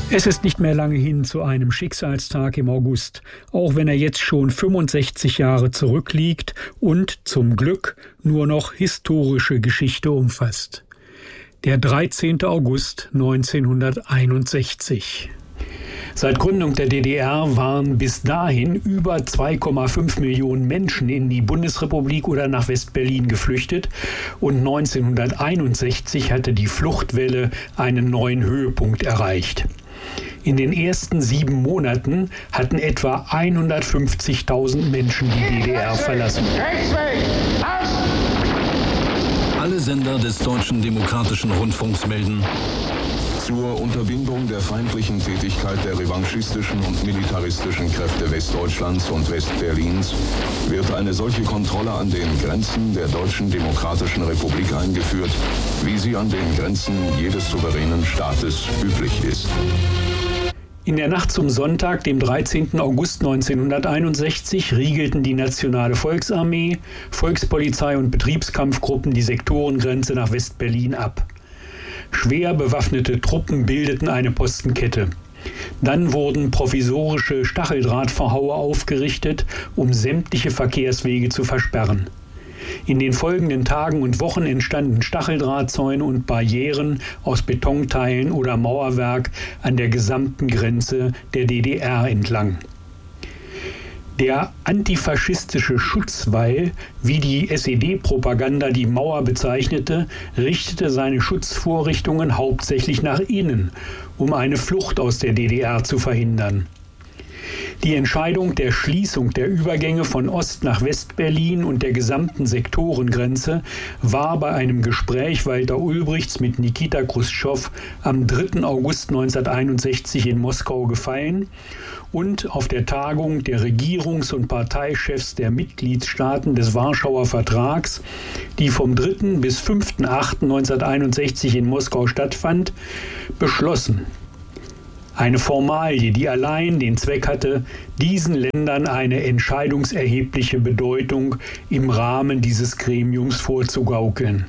Es ist nicht mehr lange hin zu einem Schicksalstag im August, auch wenn er jetzt schon 65 Jahre zurückliegt und zum Glück nur noch historische Geschichte umfasst. Der 13. August 1961. Seit Gründung der DDR waren bis dahin über 2,5 Millionen Menschen in die Bundesrepublik oder nach West-Berlin geflüchtet und 1961 hatte die Fluchtwelle einen neuen Höhepunkt erreicht. In den ersten 7 Monaten hatten etwa 150.000 Menschen die DDR verlassen. Alle Sender des Deutschen Demokratischen Rundfunks melden: Zur Unterbindung der feindlichen Tätigkeit der revanchistischen und militaristischen Kräfte Westdeutschlands und Westberlins wird eine solche Kontrolle an den Grenzen der Deutschen Demokratischen Republik eingeführt, wie sie an den Grenzen jedes souveränen Staates üblich ist. In der Nacht zum Sonntag, dem 13. August 1961, riegelten die Nationale Volksarmee, Volkspolizei und Betriebskampfgruppen die Sektorengrenze nach West-Berlin ab. Schwer bewaffnete Truppen bildeten eine Postenkette. Dann wurden provisorische Stacheldrahtverhaue aufgerichtet, um sämtliche Verkehrswege zu versperren. In den folgenden Tagen und Wochen entstanden Stacheldrahtzäune und Barrieren aus Betonteilen oder Mauerwerk an der gesamten Grenze der DDR entlang. Der antifaschistische Schutzwall, wie die SED-Propaganda die Mauer bezeichnete, richtete seine Schutzvorrichtungen hauptsächlich nach innen, um eine Flucht aus der DDR zu verhindern. Die Entscheidung der Schließung der Übergänge von Ost- nach West-Berlin und der gesamten Sektorengrenze war bei einem Gespräch Walter Ulbrichts mit Nikita Chruschtschow am 3. August 1961 in Moskau gefallen und auf der Tagung der Regierungs- und Parteichefs der Mitgliedstaaten des Warschauer Vertrags, die vom 3. bis 5.8.1961 in Moskau stattfand, beschlossen. Eine Formalie, die allein den Zweck hatte, diesen Ländern eine entscheidungserhebliche Bedeutung im Rahmen dieses Gremiums vorzugaukeln.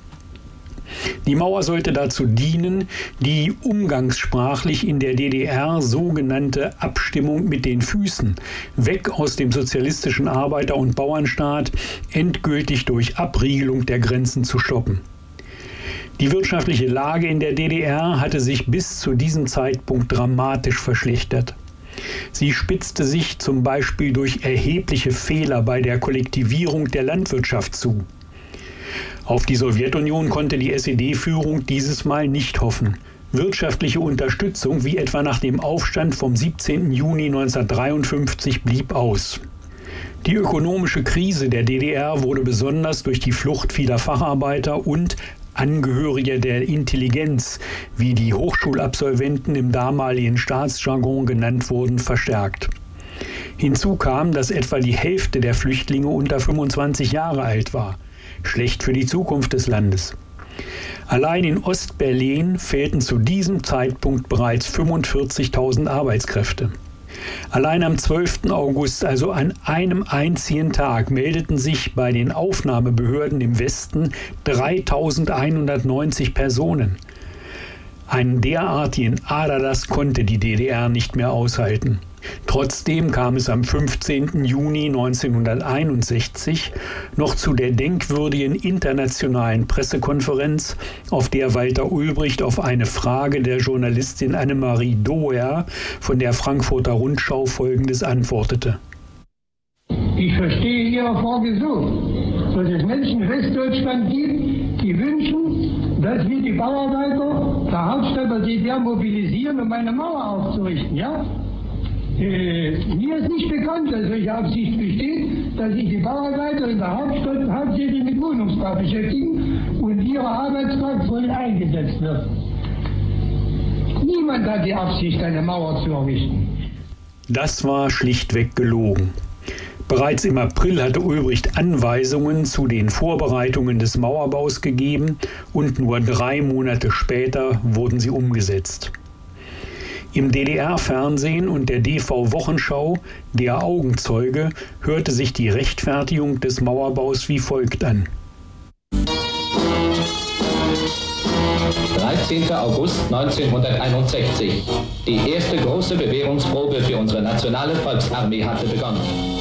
Die Mauer sollte dazu dienen, die umgangssprachlich in der DDR sogenannte Abstimmung mit den Füßen, weg aus dem sozialistischen Arbeiter- und Bauernstaat, endgültig durch Abriegelung der Grenzen zu stoppen. Die wirtschaftliche Lage in der DDR hatte sich bis zu diesem Zeitpunkt dramatisch verschlechtert. Sie spitzte sich zum Beispiel durch erhebliche Fehler bei der Kollektivierung der Landwirtschaft zu. Auf die Sowjetunion konnte die SED-Führung dieses Mal nicht hoffen. Wirtschaftliche Unterstützung, wie etwa nach dem Aufstand vom 17. Juni 1953, blieb aus. Die ökonomische Krise der DDR wurde besonders durch die Flucht vieler Facharbeiter und Angehörige der Intelligenz, wie die Hochschulabsolventen im damaligen Staatsjargon genannt wurden, verstärkt. Hinzu kam, dass etwa die Hälfte der Flüchtlinge unter 25 Jahre alt war. Schlecht für die Zukunft des Landes. Allein in Ost-Berlin fehlten zu diesem Zeitpunkt bereits 45.000 Arbeitskräfte. Allein am 12. August, also an einem einzigen Tag, meldeten sich bei den Aufnahmebehörden im Westen 3.190 Personen. Einen derartigen Aderlass konnte die DDR nicht mehr aushalten. Trotzdem kam es am 15. Juni 1961 noch zu der denkwürdigen internationalen Pressekonferenz, auf der Walter Ulbricht auf eine Frage der Journalistin Annemarie Doher von der Frankfurter Rundschau Folgendes antwortete. Ich verstehe Ihre Frage so, dass es Menschen in Westdeutschland gibt, die wünschen, dass wir die Bauarbeiter der Hauptstadt der DDR mobilisieren, um eine Mauer aufzurichten, ja? Mir ist nicht bekannt, dass solche Absicht besteht, dass sich die Bauarbeiter in der Hauptstadt hauptsächlich mit Wohnungsbau beschäftigen und ihre Arbeitskraft voll eingesetzt wird. Niemand hat die Absicht, eine Mauer zu errichten. Das war schlichtweg gelogen. Bereits im April hatte Ulbricht Anweisungen zu den Vorbereitungen des Mauerbaus gegeben und nur 3 Monate später wurden sie umgesetzt. Im DDR-Fernsehen und der DV-Wochenschau, Der Augenzeuge, hörte sich die Rechtfertigung des Mauerbaus wie folgt an. 13. 13. August 1961. Die erste große Bewährungsprobe für unsere nationale Volksarmee hatte begonnen.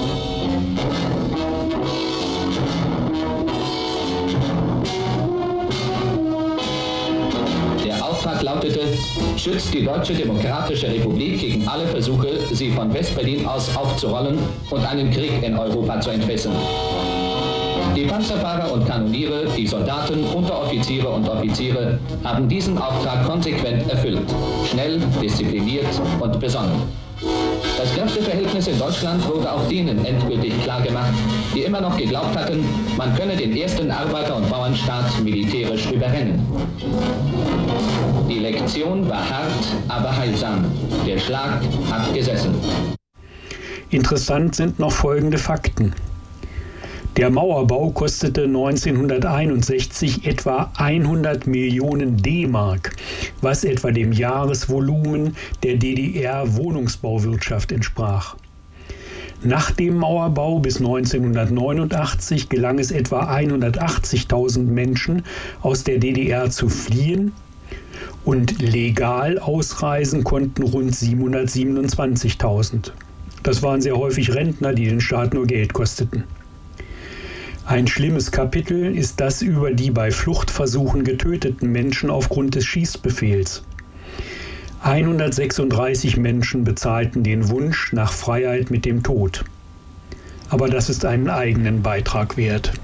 Der Auftrag lautete: Schützt die Deutsche Demokratische Republik gegen alle Versuche, sie von West-Berlin aus aufzurollen und einen Krieg in Europa zu entfesseln. Die Panzerfahrer und Kanoniere, die Soldaten, Unteroffiziere und Offiziere haben diesen Auftrag konsequent erfüllt, schnell, diszipliniert und besonnen. Das Kräfteverhältnis in Deutschland wurde auch denen endgültig klargemacht, die immer noch geglaubt hatten, man könne den ersten Arbeiter- und Bauernstaat militärisch überrennen. Die Lektion war hart, aber heilsam. Der Schlag hat gesessen. Interessant sind noch folgende Fakten. Der Mauerbau kostete 1961 etwa 100 Millionen D-Mark, was etwa dem Jahresvolumen der DDR-Wohnungsbauwirtschaft entsprach. Nach dem Mauerbau bis 1989 gelang es etwa 180.000 Menschen aus der DDR zu fliehen und legal ausreisen konnten rund 727.000. Das waren sehr häufig Rentner, die den Staat nur Geld kosteten. Ein schlimmes Kapitel ist das über die bei Fluchtversuchen getöteten Menschen aufgrund des Schießbefehls. 136 Menschen bezahlten den Wunsch nach Freiheit mit dem Tod. Aber das ist einen eigenen Beitrag wert.